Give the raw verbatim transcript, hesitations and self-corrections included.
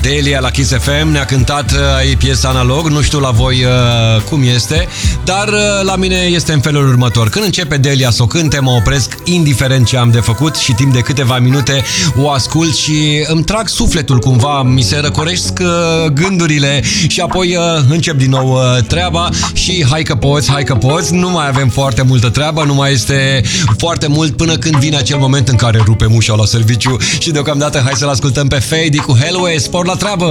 Delia la Kiss F M ne-a cântat uh, piesa Analog. Nu știu la voi uh, cum este, dar uh, la mine este în felul următor. Când începe Delia să o cânte, mă opresc indiferent ce am de făcut și timp de câteva minute o ascult și îmi trag sufletul cumva, mi se răcoresc uh, gândurile și apoi uh, încep din nou uh, treaba și hai că poți, hai că poți. Nu mai avem foarte multă treabă, nu mai este foarte mult până când vine acel moment în care rupem ușa la serviciu și deocamdată hai să-l ascultăm pe Fady cu Hellway. Spor la treabă!